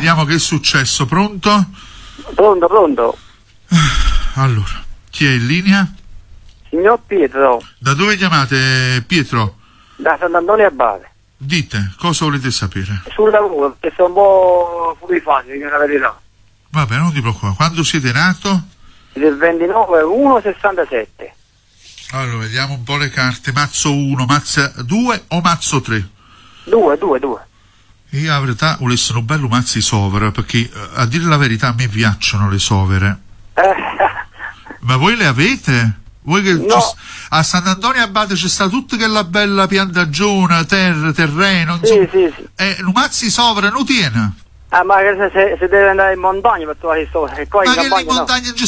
vediamo che è successo. Pronto? Pronto. Allora, chi è in linea? Signor Pietro. Da dove chiamate, Pietro? Da Sant'Antonio Abate. Dite, cosa volete sapere? Sul lavoro, perché sono un po' fuori fase, la verità. Vabbè, non ti preoccupare. Quando siete nato? Del 29/1/67. Allora, vediamo un po' le carte. Mazzo 1, mazzo 2 o mazzo 3? 2. Io la verità volessi un bello mazzi sovra, perché a dire la verità a me piacciono le sovere. Ma voi le avete? Voi che No. a Sant'Antonio Abate c'è sta tutta quella bella piantagione, terreno, insomma. Sì. Un mazzi sovra non tiene. Ma se deve andare in montagna per trovare il sole, e qua Ma in che lì in campagna no. montagna non ci